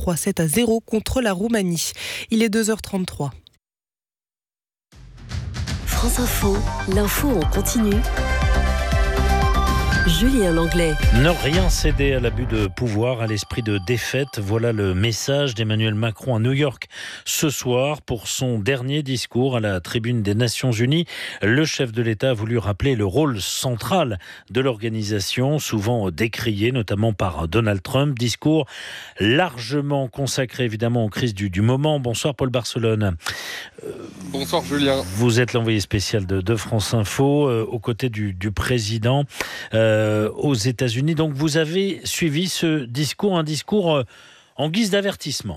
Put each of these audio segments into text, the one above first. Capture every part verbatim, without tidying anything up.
trois sept à zéro contre la Roumanie. Il est deux heures trente-trois. France Info, l'info en continu. Julien Langlais. Ne rien céder à l'abus de pouvoir, à l'esprit de défaite. Voilà le message d'Emmanuel Macron à New York ce soir pour son dernier discours à la tribune des Nations Unies. Le chef de l'État a voulu rappeler le rôle central de l'organisation, souvent décrié notamment par Donald Trump. Discours largement consacré évidemment aux crises du, du moment. Bonsoir Paul Barcelone. Euh, Bonsoir Julien. Vous êtes l'envoyé spécial de, de France Info euh, aux côtés du, du président. Euh, aux États-Unis. Donc vous avez suivi ce discours, un discours euh, en guise d'avertissement.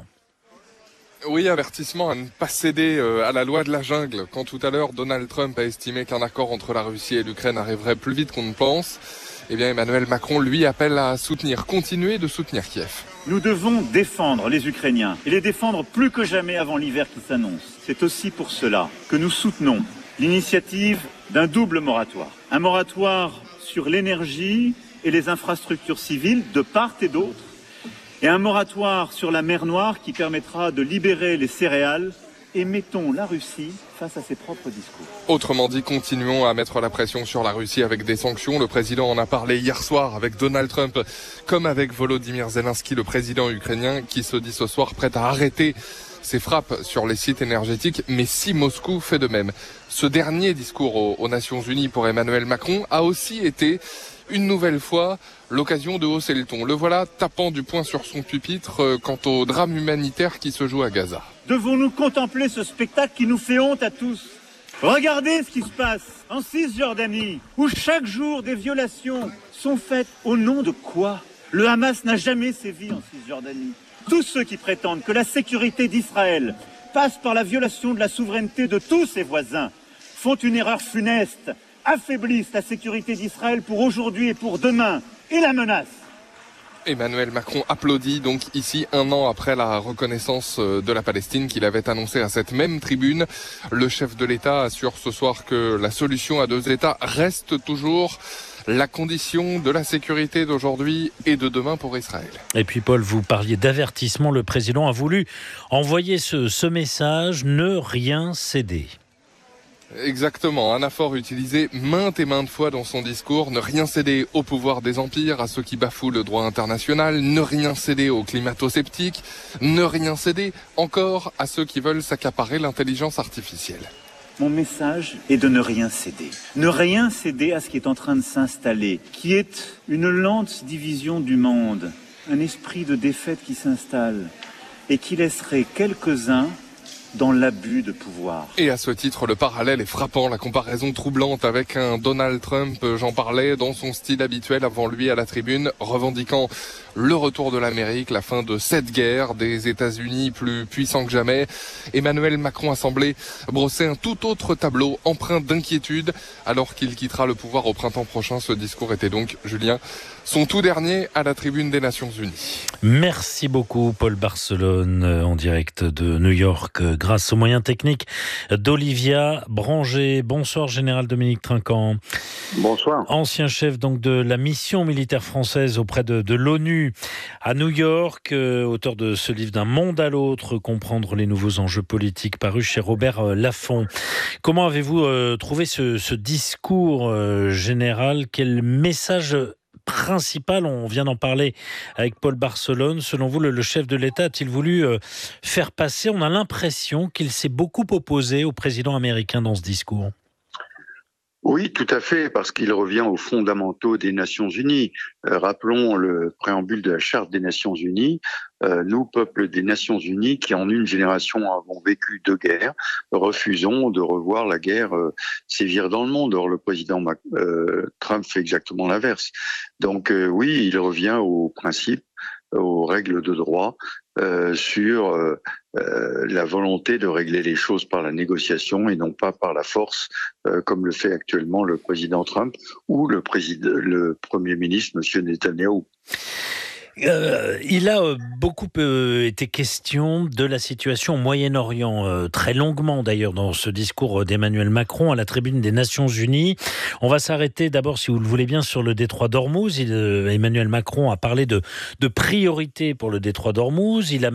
Oui, avertissement à ne pas céder euh, à la loi de la jungle. Quand tout à l'heure Donald Trump a estimé qu'un accord entre la Russie et l'Ukraine arriverait plus vite qu'on ne pense, eh bien Emmanuel Macron lui appelle à soutenir, continuer de soutenir Kiev. Nous devons défendre les Ukrainiens et les défendre plus que jamais avant l'hiver qui s'annonce. C'est aussi pour cela que nous soutenons l'initiative d'un double moratoire. Un moratoire sur l'énergie et les infrastructures civiles de part et d'autre, et un moratoire sur la mer Noire qui permettra de libérer les céréales, et mettons la Russie face à ses propres discours. Autrement dit, continuons à mettre la pression sur la Russie avec des sanctions. Le président en a parlé hier soir avec Donald Trump, comme avec Volodymyr Zelensky, le président ukrainien, qui se dit ce soir prêt à arrêter ses frappes sur les sites énergétiques, mais si Moscou fait de même. Ce dernier discours aux, aux Nations Unies pour Emmanuel Macron a aussi été une nouvelle fois l'occasion de hausser le ton. Le voilà tapant du poing sur son pupitre euh, quant au drame humanitaire qui se joue à Gaza. Devons-nous contempler ce spectacle qui nous fait honte à tous ? Regardez ce qui se passe en Cisjordanie, où chaque jour des violations sont faites. Au nom de quoi ? Le Hamas n'a jamais sévi en Cisjordanie. Tous ceux qui prétendent que la sécurité d'Israël passe par la violation de la souveraineté de tous ses voisins font une erreur funeste, affaiblissent la sécurité d'Israël pour aujourd'hui et pour demain, et la menacent. Emmanuel Macron applaudit donc ici un an après la reconnaissance de la Palestine qu'il avait annoncée à cette même tribune. Le chef de l'État assure ce soir que la solution à deux États reste toujours la condition de la sécurité d'aujourd'hui et de demain pour Israël. Et puis Paul, vous parliez d'avertissement. Le président a voulu envoyer ce, ce message, ne rien céder. Exactement, un anaphore utilisé maintes et maintes fois dans son discours, ne rien céder au pouvoir des empires, à ceux qui bafouent le droit international, ne rien céder aux climato-sceptiques, ne rien céder encore à ceux qui veulent s'accaparer l'intelligence artificielle. Mon message est de ne rien céder. Ne rien céder à ce qui est en train de s'installer, qui est une lente division du monde, un esprit de défaite qui s'installe et qui laisserait quelques-uns dans l'abus de pouvoir. Et à ce titre, le parallèle est frappant, la comparaison troublante avec un Donald Trump, j'en parlais, dans son style habituel avant lui à la tribune, revendiquant le retour de l'Amérique, la fin de cette guerre, des États-Unis plus puissants que jamais. Emmanuel Macron a semblé brosser un tout autre tableau, empreint d'inquiétude, alors qu'il quittera le pouvoir au printemps prochain. Ce discours était donc, Julien, son tout dernier à la tribune des Nations Unies. Merci beaucoup Paul Barcelone, en direct de New York, grâce aux moyens techniques d'Olivia Branger. Bonsoir Général Dominique Trinquant. Bonsoir. Ancien chef donc de la mission militaire française auprès de, de l'ONU à New York, euh, auteur de ce livre D'un monde à l'autre, comprendre les nouveaux enjeux politiques, paru chez Robert euh, Laffont. Comment avez-vous euh, trouvé ce, ce discours euh, général ? Quel message principal, on vient d'en parler avec Paul Barcelone, selon vous, le, le chef de l'État a-t-il voulu euh, faire passer ? On a l'impression qu'il s'est beaucoup opposé au président américain dans ce discours. Oui, tout à fait, parce qu'il revient aux fondamentaux des Nations Unies. Euh, rappelons le préambule de la Charte des Nations Unies. Euh, nous, peuple des Nations Unies, qui en une génération avons vécu deux guerres, refusons de revoir la guerre euh, sévir dans le monde. Or, le président Mac- euh, Trump fait exactement l'inverse. Donc euh, oui, il revient aux principes, aux règles de droit, euh, sur euh, euh, la volonté de régler les choses par la négociation et non pas par la force, euh, comme le fait actuellement le président Trump ou le président, le Premier ministre, Monsieur Netanyahou. Euh, il a euh, beaucoup euh, été question de la situation au Moyen-Orient, euh, très longuement d'ailleurs dans ce discours d'Emmanuel Macron à la tribune des Nations Unies. On va s'arrêter d'abord, si vous le voulez bien, sur le détroit d'Ormuz. Il, euh, Emmanuel Macron a parlé de, de priorité pour le détroit d'Ormuz. Il a